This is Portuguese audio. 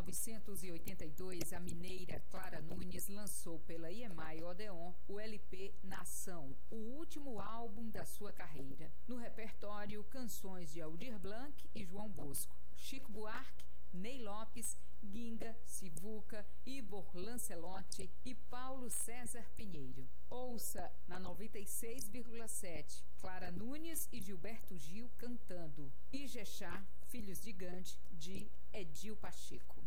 1982, a mineira Clara Nunes lançou pela EMI Odeon o LP Nação, o último álbum da sua carreira. No repertório, canções de Aldir Blanc e João Bosco, Chico Buarque, Ney Lopes, Ginga, Sivuca, Ivor Lancelotti e Paulo César Pinheiro. Ouça na 96,7 Clara Nunes e Gilberto Gil cantando Ijexá, Filhos de Gandhi, de Edil Pacheco.